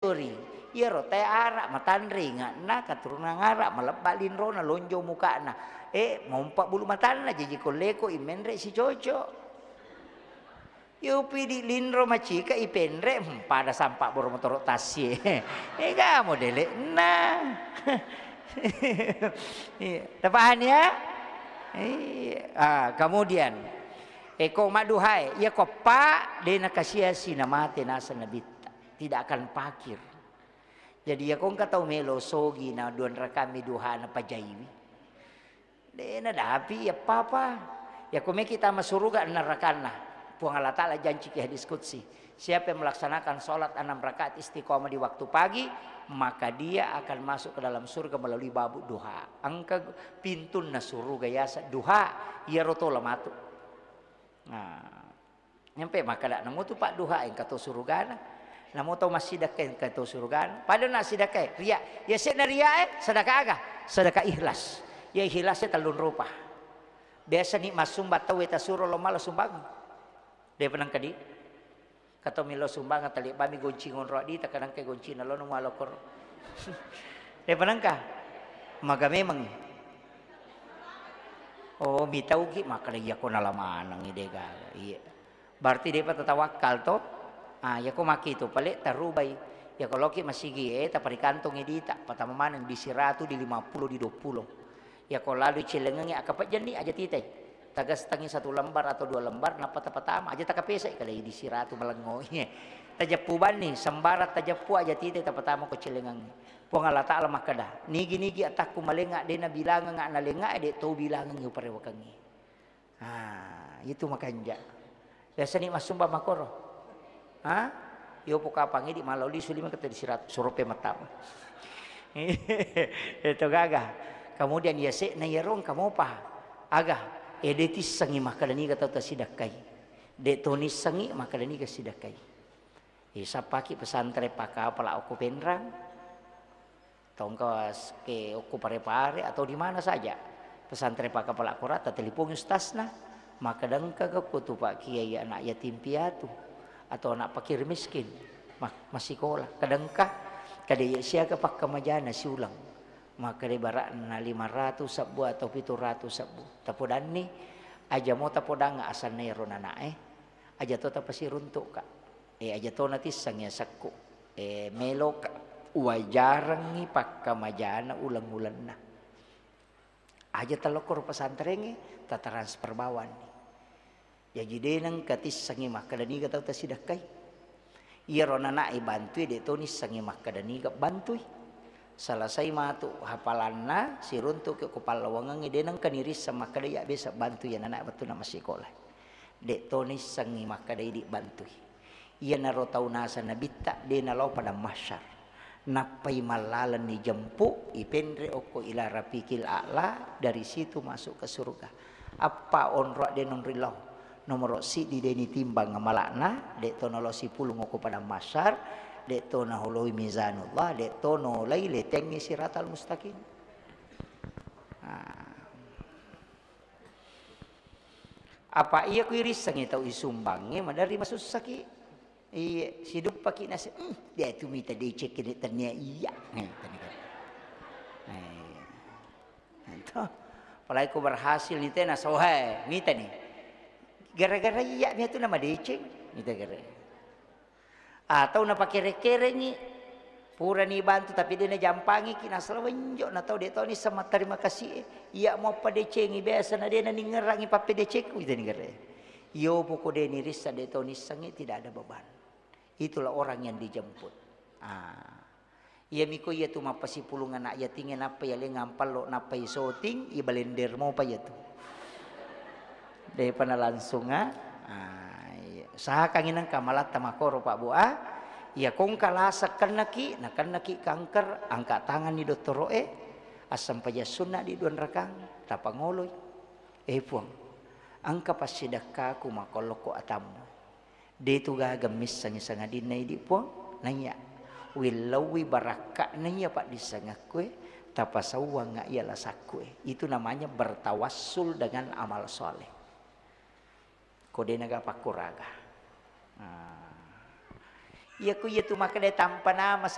story. Iya rote arak matandri ngana katurunan arak malebalin rona lonjo muka na. Mompak bulu matana jadi koleko imendre si cocok. Yupi di linro macika ipendre pada sampak boro motor tasye. Kamu dele nah. Tapahan ya? Kemudian eko maduhai ya ko pak de nakasia sinamate nasa nabita tidak akan pakir. Jadi ya kong katau melo sogi na duan rakami duhana pajaiwi. De na dapi ya papa. Ya kome kita masuruga narakana. Puang Allah Ta'ala janji ke hadis qudsi. Siapa yang melaksanakan sholat 6 rakaat istiqomah di waktu pagi, maka dia akan masuk ke dalam surga melalui babu duha. Angka pintun na surga yasa duha ya roto lamatu. Nah, nyampe maka dak namu tu pak duha yang kata surga na. Namu tau masih dak yang kata surga. Pada nak sedekah ria. Ya sedekah ria sedekah agak, sedekah ikhlas. Ya ikhlasnya telun rupa. Biasa ni masumbat tahu eta suruh lo malah sumbang. Dia penang kadi kata milo sumbang tali bami goncingon ro di takadang ke goncina lo nung malokor. Dia penang ka maga memang mitau ki maka ya ko nalamanang ide ga iya berarti dia patatawakal to ya ko maki to pale tarubai ya kalau ki masigi ta parikantong idita patamaman di siratu di 50 di 20 ya ko lalu cilengengi akapat jani aja titai tagas tangi 1 lembar atau 2 lembar napa tapatama aja takapesai kali di siratu malengoy tajapuban nih sembarat tajapu aja tite tapatama ko cilengang puang Allah Ta'ala makada nigi ataku malenga dena bilangan nga nalenga de tau bilangan yu parewakangi itu makanja biasa ni masumba makoro yo po kapangi di maloli sulima kata di sirat surupe matama itu gaga kemudian ya se na yarong kamu pa aga edetis sangi makadani kata ta sidakai de tonis sangi makadani ka sidakai sapaki pesantren paka pala oku penrang tongkas ke oku pare-pare atau di mana saja pesantren paka pala kurata telepon ustasna makadang kagak kutu pak kiai anak yatim piatu atau anak fakir miskin masih sekolah kadangkah kadaya siaga pak kamajana si ulang maka di barak na 500 sabu atau 700 sabu tapodan ni aja mo tapodang asal nero nana aja to tapasi runtuk ka aja to nati sangya sakku melok wajarang ni pakka majana ulang-ulan na aja talokor pesantren transfer bawan jadi denang katis sangi makadani ka ta sidakai iya ronana bantu de to ni sangi makadani ka bantui selesai matu hafalanna si runtuk ke kepala wangang denang kaniris sama kadaya bisa bantu ya anak betul nama sekolah dek tonis sangi makadai di bantu iya naro tau nasa nabita dena lau pada masyar napai malalan ni jempu ipendre oko ila rapikil a'la dari situ masuk ke surga apa onro denon rilau nomor si di deni timbang ngamalakna dek tonolo si pulung oko pada masyar dek tono holoi mizanullah dek tono laile tengi siratal mustaqim apa iya kuiris sangi tau isumbangi madari masuk sakit iya sidup paki nasi dia tu minta dicek ini tanya iya entah apalagi ku berhasil nih tena sohe minta nih gara-gara iya dia tu nama dicek minta gara atau na pakere-kere ni pura ni bantu tapi dia na jampangi kina selawenjo na tau dia tau ni sama terima kasih iya mau padecengi biasa na dia na ningerangi pape deceku itu negara yo poko dia ni risa dia tau ni sangi tidak ada beban itulah orang yang dijemput iya miko iya tu mapasi pulungan nak ya tingin apa ya le ngampal lo napa isoting i balender mau pa ya tu daripada langsung sahakanginan kamalat tamakoro Pak Bua ya kong kalasa kanaki kanker angkat tangan ni dokter roe asam paja sunnah di duan rakang tapangoloy puang angka pasidaka ku makoloko atamu de tu gamis sanga sanga dinai di puang nanya wilawi baraka nanya Pak disangakue tapasawa nga ialah sakue itu namanya bertawassul dengan amal soleh kode naga pakuraga iya ku iya tu maka dia tanpa nama